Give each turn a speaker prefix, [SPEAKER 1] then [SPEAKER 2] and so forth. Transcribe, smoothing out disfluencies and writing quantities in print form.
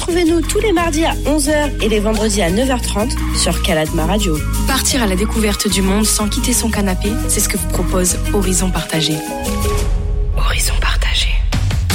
[SPEAKER 1] Retrouvez-nous tous les mardis à 11h et les vendredis à 9h30 sur Caladma Radio.
[SPEAKER 2] Partir à la découverte du monde sans quitter son canapé, c'est ce que vous propose Horizon Partagé.